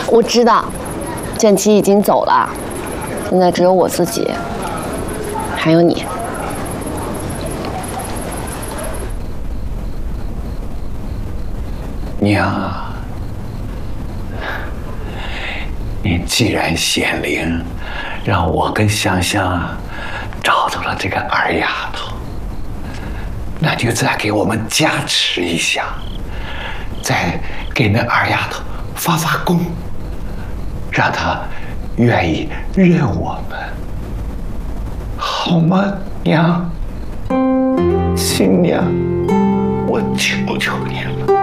我知道，建奇已经走了，现在只有我自己，还有你。 娘，您既然显灵，让我跟香香找到了这个二丫头，那就再给我们加持一下，再给那二丫头发发功，让她愿意认我们，好吗，娘？新娘，我求求你了。